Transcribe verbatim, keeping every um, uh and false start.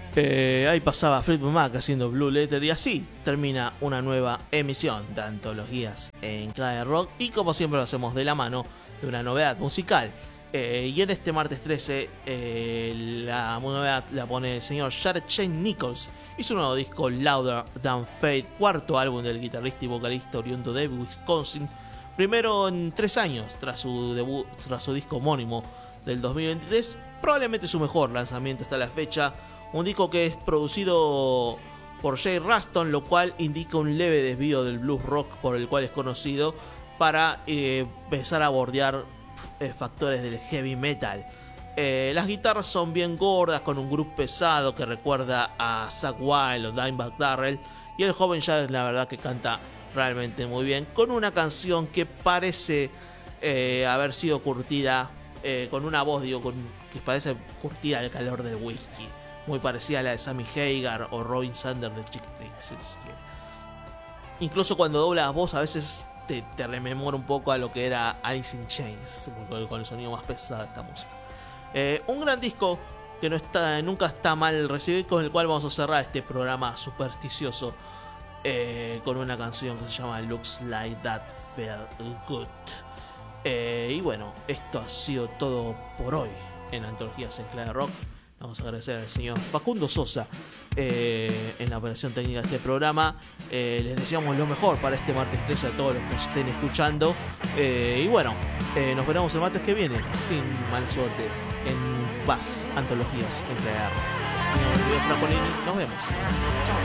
Eh, ahí pasaba Fleetwood Mac haciendo Blue Letter y así termina una nueva emisión de antologías en clave de rock y como siempre lo hacemos de la mano de una novedad musical. Eh, y en este martes trece eh, la novedad la pone el señor Jared Shane Nichols y su nuevo disco Louder Than Fate, cuarto álbum del guitarrista y vocalista oriundo de Wisconsin, primero en tres años tras su debut, tras su disco homónimo del dos mil veintitrés, probablemente su mejor lanzamiento hasta la fecha. Un disco que es producido por Jay Ruston, lo cual indica un leve desvío del blues rock por el cual es conocido para eh, empezar a bordear eh, factores del heavy metal. Eh, las guitarras son bien gordas, con un groove pesado que recuerda a Zakk Wylde o Dimebag Darrell, y el joven Jared la verdad que canta realmente muy bien, con una canción que parece eh, haber sido curtida, eh, con una voz digo, con, que parece curtida al calor del whisky, muy parecida a la de Sammy Hagar o Robin Sanders de Chick Tricks. Incluso cuando dobla la voz a veces te, te rememora un poco a lo que era Alice in Chains, con, con el sonido más pesado de esta música. Eh, un gran disco que no está, nunca está mal recibido, con el cual vamos a cerrar este programa supersticioso eh, con una canción que se llama Looks Like That Felt Good. Eh, y bueno, esto ha sido todo por hoy en Antologías en Clave Rock. Vamos a agradecer al señor Facundo Sosa eh, en la operación técnica de este programa. Eh, les deseamos lo mejor para este martes estrella a todos los que estén escuchando. Eh, y bueno, eh, nos veremos el martes que viene, sin mala suerte, en más Antologías en Clave Rock. Nos vemos. Chao.